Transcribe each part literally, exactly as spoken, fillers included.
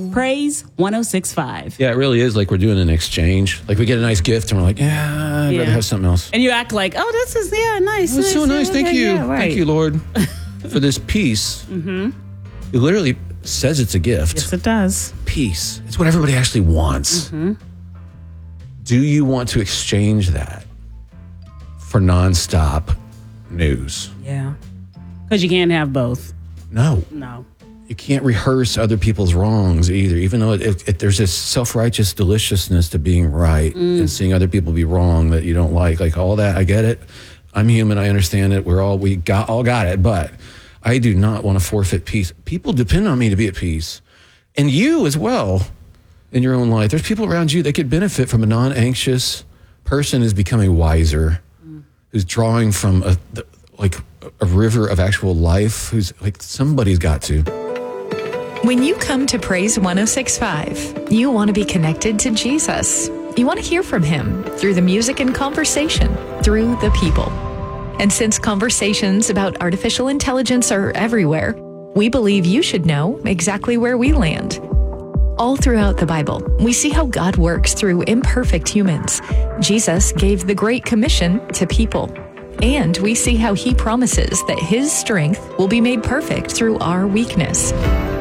Praise one oh six point five. Yeah, it really is like we're doing an exchange. Like we get a nice gift and we're like, yeah, I'd Yeah. rather have something else. And you act like, oh, this is, yeah, nice. It's so nice. Thank Okay, you. yeah, right. Thank you, Lord, for this peace. Mm-hmm. It literally says it's a gift. Yes, it does. Peace. It's what everybody actually wants. Mm-hmm. Do you want to exchange that for nonstop news? Yeah. Because you can't have both. No. No. You can't rehearse other people's wrongs either, even though it, it, it, there's this self-righteous deliciousness to being right Mm. and seeing other people be wrong that you don't like. Like all that, I get it. I'm human. I understand it. We're all, we got all got it. But I do not want to forfeit peace. People depend on me to be at peace. And you as well in your own life. There's people around you that could benefit from a non-anxious person who's becoming wiser, mm. who's drawing from a, like a river of actual life, who's like, somebody's got to. When you come to Praise one oh six point five, you want to be connected to Jesus. You want to hear from him through the music and conversation, through the people. And since conversations about artificial intelligence are everywhere, we believe you should know exactly where we land. All throughout the Bible, we see how God works through imperfect humans. Jesus gave the Great Commission to people. And we see how he promises that his strength will be made perfect through our weakness.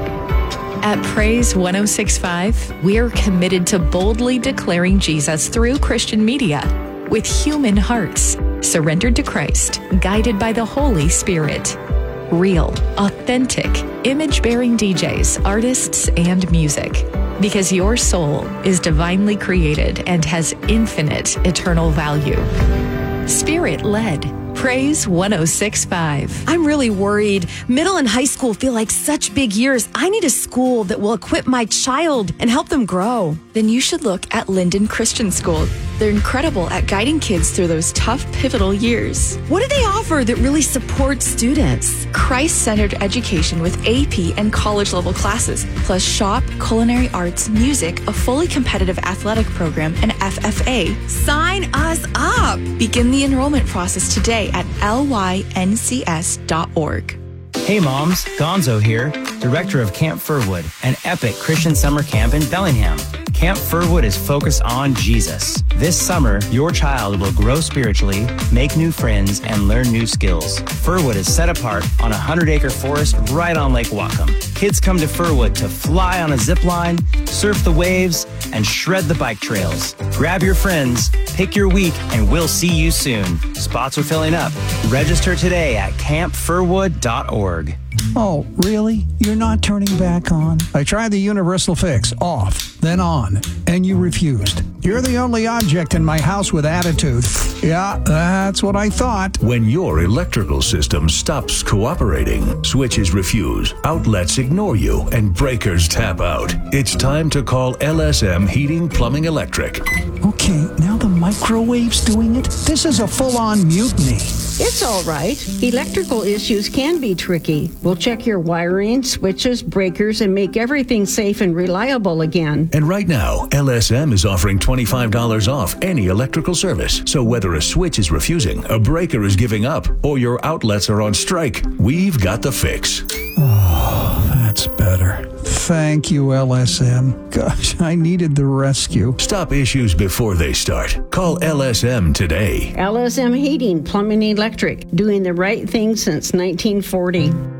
At Praise one oh six point five, we are committed to boldly declaring Jesus through Christian media with human hearts, surrendered to Christ, guided by the Holy Spirit. Real, authentic, image-bearing D Js, artists, and music. Because your soul is divinely created and has infinite eternal value. Spirit-led. Praise one oh six point five. I'm really worried. Middle and high school feel like such big years. I need a school that will equip my child and help them grow. Then you should look at Linden Christian School. They're incredible at guiding kids through those tough, pivotal years. What do they offer that really supports students? Christ-centered education with A P and college-level classes, plus shop, culinary arts, music, a fully competitive athletic program, and F F A. Sign us up! Begin the enrollment process today at L Y N C S dot org. Hey moms, Gonzo here, director of Camp Furwood, an epic Christian summer camp in Bellingham. Camp Furwood is focused on Jesus. This summer, your child will grow spiritually, make new friends, and learn new skills. Furwood is set apart on a hundred-acre forest right on Lake Whatcom. Kids come to Furwood to fly on a zip line, surf the waves, and shred the bike trails. Grab your friends, pick your week, and we'll see you soon. Spots are filling up. Register today at camp furwood dot org. Oh, really? You're not turning back on? I tried the Universal Fix, off, then on, and you refused. You're the only object in my house with attitude. Yeah, that's what I thought. When your electrical system stops cooperating, switches refuse, outlets ignore you, and breakers tap out, it's time to call L S M Heating, Plumbing, Electric. Okay, now the microwave's doing it? This is a full-on mutiny. It's all right. Electrical issues can be tricky. We'll check your wiring, switches, breakers, and make everything safe and reliable again. And right now, L S M is offering twenty-five dollars off any electrical service. So whether a switch is refusing, a breaker is giving up, or your outlets are on strike, we've got the fix. Oh, that's better. Thank you, L S M. Gosh, I needed the rescue. Stop issues before they start. Call L S M today. L S M Heating, Plumbing, Electric, doing the right thing since nineteen forty.